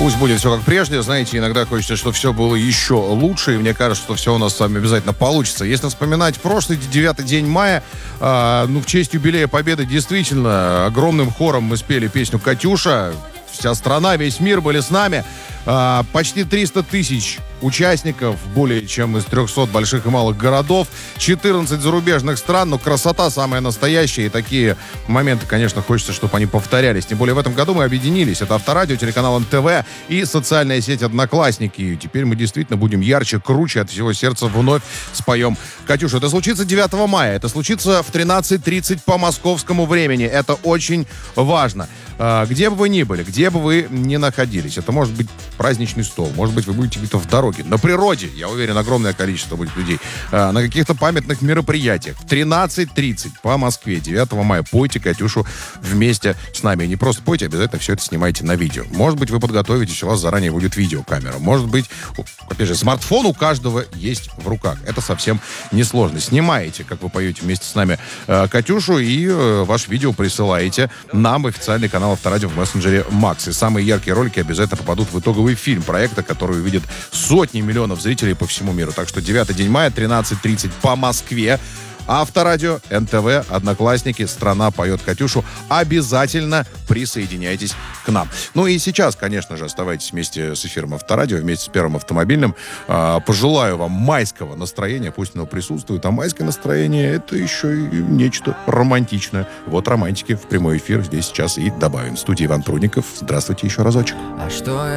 Пусть будет все как прежде. Знаете, иногда хочется, чтобы все было еще лучше. И мне кажется, что все у нас с вами обязательно получится. Если вспоминать прошлый 9 день мая, в честь юбилея Победы действительно огромным хором мы спели песню «Катюша». Вся страна, весь мир были с нами. Почти 300 тысяч участников, более чем из 300 больших и малых городов, 14 зарубежных стран, но красота самая настоящая, и такие моменты, конечно, хочется, чтобы они повторялись. Тем более в этом году мы объединились. Это Авторадио, телеканал НТВ и социальная сеть «Одноклассники». И теперь мы действительно будем ярче, круче, от всего сердца вновь споем «Катюша». Это случится 9 мая, это случится в 13:30 по московскому времени. Это очень важно. Где бы вы ни были, где бы вы ни находились, это может быть праздничный стол, может быть, вы будете где-то в дороге, на природе, я уверен, огромное количество будет людей, на каких-то памятных мероприятиях. В 13:30 по Москве 9 мая пойте «Катюшу» вместе с нами. И не просто пойте, обязательно все это снимайте на видео. Может быть, вы подготовитесь, у вас заранее будет видеокамера. Может быть, опять же, смартфон у каждого есть в руках. Это совсем несложно. Снимаете, как вы поете вместе с нами «Катюшу», и ваше видео присылаете нам в официальный канал Авторадио в мессенджере Макс. И самые яркие ролики обязательно попадут в итоговый фильм проекта, который увидят сотни миллионов зрителей по всему миру. Так что 9 день мая, 13:30 по Москве. Авторадио, НТВ, Одноклассники, «Страна поет Катюшу». Обязательно присоединяйтесь к нам. Ну и сейчас, конечно же, оставайтесь вместе с эфиром Авторадио, вместе с Первым автомобильным. Пожелаю вам майского настроения, пусть оно присутствует. А майское настроение — это еще и нечто романтичное. Вот романтики в прямой эфир здесь сейчас и добавим. В студии Иван Прудников. Здравствуйте еще разочек. А что